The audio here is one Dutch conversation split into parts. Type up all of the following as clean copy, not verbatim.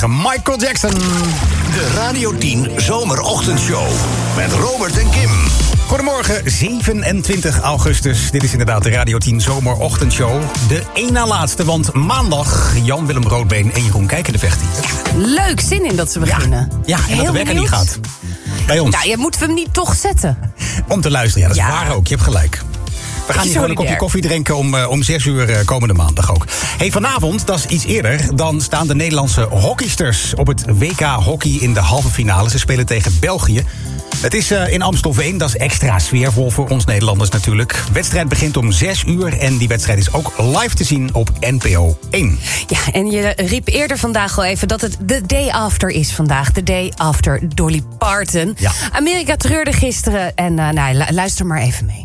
zeggen Michael Jackson. De Radio 10 Zomerochtendshow met Robert en Kim. Goedemorgen, 27 augustus. Dit is inderdaad de Radio 10 Zomerochtendshow. De één na laatste, want maandag Jan-Willem Roodbeen en Jeroen Kijkendevecht. Leuk, zin in dat ze beginnen. Ja, en dat de wekker niet gaat. Bij ons. Nou, je moet hem niet toch zetten. Om te luisteren, ja, dat is waar ook. Je hebt gelijk. We gaan hier gewoon een kopje koffie drinken om 6 uur komende maandag ook. Hey, vanavond, dat is iets eerder, dan staan de Nederlandse hockeysters op het WK Hockey in de halve finale. Ze spelen tegen België. Het is in Amstelveen, dat is extra sfeervol voor ons Nederlanders natuurlijk. De wedstrijd begint om 6 uur en die wedstrijd is ook live te zien op NPO 1. Ja, en je riep eerder vandaag al even dat het the day after is vandaag. The day after Dolly Parton. Ja. Amerika treurde gisteren en luister maar even mee.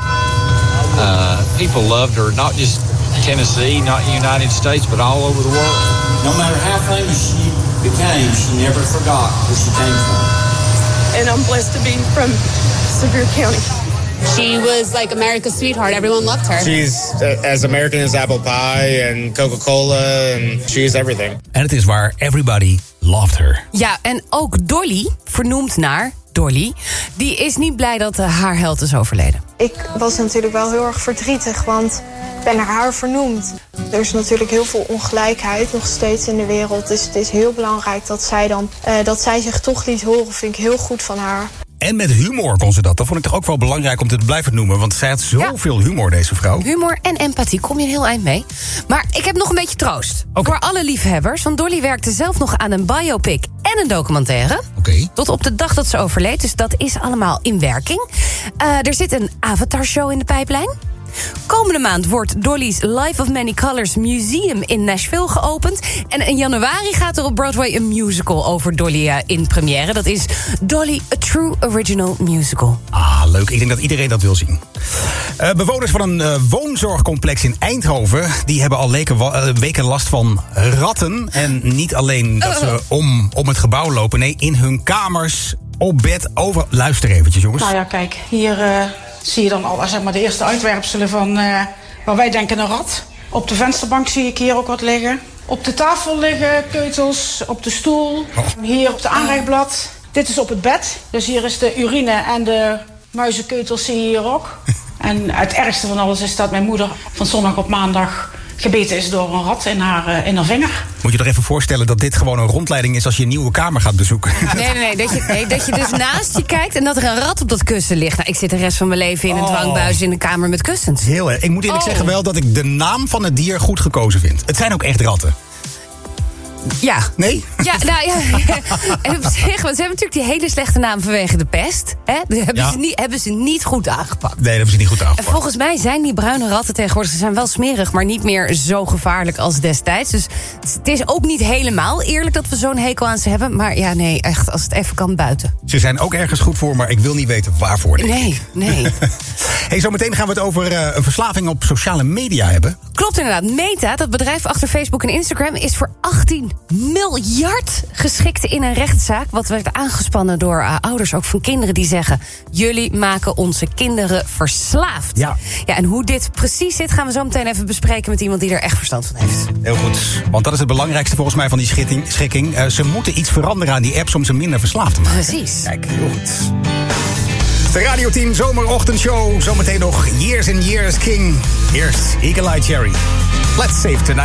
People loved her, not just Tennessee, not the United States, but all over the world. No matter how famous she became, she never forgot where she came from. And I'm blessed to be from Sevier County. She was like America's sweetheart. Everyone loved her. She's as American as apple pie and Coca-Cola, and she is everything. En het is waar, everybody loved her. Ja, en ook Dolly, vernoemd naar Dolly, die is niet blij dat haar held is overleden. Ik was natuurlijk wel heel erg verdrietig, want ik ben naar haar vernoemd. Er is natuurlijk heel veel ongelijkheid nog steeds in de wereld. Dus het is heel belangrijk dat zij zich toch liet horen. Vind ik heel goed van haar. En met humor kon ze dat. Dat vond ik toch ook wel belangrijk om te blijven noemen. Want zij had zoveel humor, deze vrouw. Humor en empathie, kom je een heel eind mee. Maar ik heb nog een beetje troost. Voor alle liefhebbers. Want Dolly werkte zelf nog aan een biopic en een documentaire. Tot op de dag dat ze overleed. Dus dat is allemaal in werking. Er zit een Avatar-show in de pijplijn. Komende maand wordt Dolly's Life of Many Colors Museum in Nashville geopend. En in januari gaat er op Broadway een musical over Dolly in première. Dat is Dolly, A True Original Musical. Ah, leuk. Ik denk dat iedereen dat wil zien. Bewoners van een woonzorgcomplex in Eindhoven, die hebben al weken last van ratten. En niet alleen dat ze om het gebouw lopen. Nee, in hun kamers, op bed, over... Luister eventjes, jongens. Nou ja, kijk, hier... zie je dan al zeg maar, de eerste uitwerpselen van waar wij denken een rat. Op de vensterbank zie ik hier ook wat liggen. Op de tafel liggen keutels, op de stoel. Hier op de aanrechtblad. Dit is op het bed. Dus hier is de urine en de muizenkeutels zie je hier ook. En het ergste van alles is dat mijn moeder van zondag op maandag gebeten is door een rat in haar vinger. Moet je toch even voorstellen dat dit gewoon een rondleiding is als je een nieuwe kamer gaat bezoeken? Nee, dat je dus naast je kijkt en dat er een rat op dat kussen ligt. Nou, ik zit de rest van mijn leven in een dwangbuis in een kamer met kussens. Heel erg. Ik moet eerlijk zeggen wel dat ik de naam van het dier goed gekozen vind. Het zijn ook echt ratten. Ja. Nee? Ja, nou ja. En op zich, want ze hebben natuurlijk die hele slechte naam vanwege de pest. Hè? Die hebben ze niet goed aangepakt. Nee, dat hebben ze niet goed aangepakt. En volgens mij zijn die bruine ratten tegenwoordig, ze zijn wel smerig, maar niet meer zo gevaarlijk als destijds. Dus het is ook niet helemaal eerlijk dat we zo'n hekel aan ze hebben. Maar ja, nee, echt, als het even kan buiten. Ze zijn ook ergens goed voor, maar ik wil niet weten waarvoor. Nee. Hey, zometeen gaan we het over een verslaving op sociale media hebben. Klopt inderdaad. Meta, dat bedrijf achter Facebook en Instagram, is voor 18 miljard geschikt in een rechtszaak. Wat werd aangespannen door ouders ook van kinderen die zeggen: jullie maken onze kinderen verslaafd. Ja, en hoe dit precies zit gaan we zo meteen even bespreken met iemand die er echt verstand van heeft. Heel goed, want dat is het belangrijkste volgens mij van die schikking. Ze moeten iets veranderen aan die apps om ze minder verslaafd te maken. Precies. Kijk, heel goed. De Radio 10 Zomerochtendshow. Zometeen nog Years and Years King. Eerst Eagle Eye Cherry. Let's Save Tonight.